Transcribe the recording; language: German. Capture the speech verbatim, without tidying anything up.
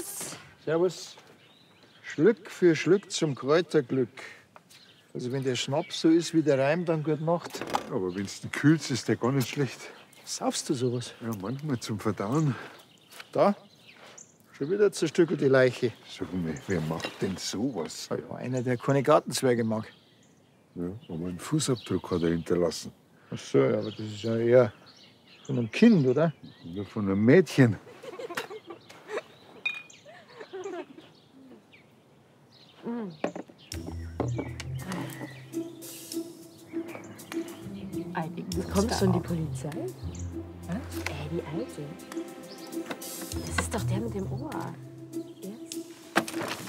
Servus. Servus. Schluck für Schluck zum Kräuterglück. Also wenn der Schnaps so ist wie der Reim, dann gute Nacht. Aber wenn's den kühlst, ist der gar nicht schlecht. Saufst du sowas? Ja, manchmal zum Verdauen. Da? Schon wieder zerstückelt die Leiche. Sag mal, wer macht denn sowas? Ja, ja, einer, der keine Gartenzwerge mag. Ja, aber einen Fußabdruck hat er hinterlassen. Ach so, ja, aber das ist ja eher von einem Kind, oder? Oder von einem Mädchen. Wie kommst du in die Polizei? Ey, die Alte. Das ist doch der mit dem Ohr.